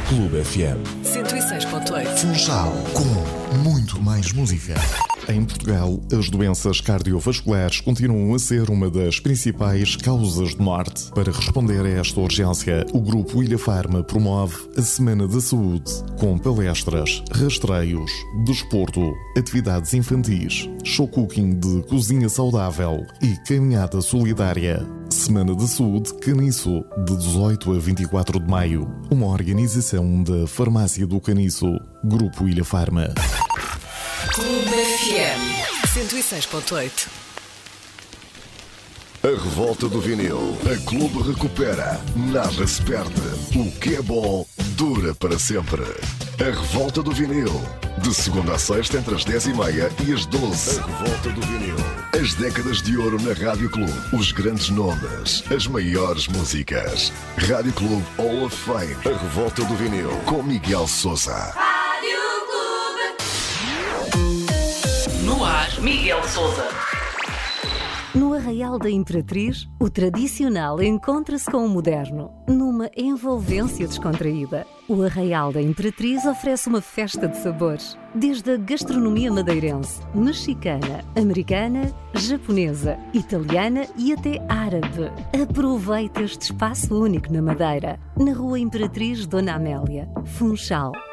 Clube FM 106.8. Funchal, com muito mais música. Em Portugal, as doenças cardiovasculares continuam a ser uma das principais causas de morte. Para responder a esta urgência, o Grupo Ilha Farma promove a Semana da Saúde, com palestras, rastreios, desporto, atividades infantis, show cooking de cozinha saudável e caminhada solidária. Semana da Saúde Caniço, de 18 a 24 de maio. Uma organização da Farmácia do Caniço, Grupo Ilha Farma. Clube FM 106.8. A revolta do vinil. A Clube recupera. Nada se perde. O que é bom dura para sempre. A revolta do vinil. De segunda a sexta, entre as 10h30 e as 12. A revolta do vinil. As décadas de ouro na Rádio Clube. Os grandes nomes. As maiores músicas. Rádio Clube Hall of Fame. A revolta do vinil. Com Miguel Sousa. No ar, Miguel Sousa. No Arraial da Imperatriz, o tradicional encontra-se com o moderno, numa envolvência descontraída. O Arraial da Imperatriz oferece uma festa de sabores, desde a gastronomia madeirense, mexicana, americana, japonesa, italiana e até árabe. Aproveite este espaço único na Madeira, na Rua Imperatriz Dona Amélia, Funchal.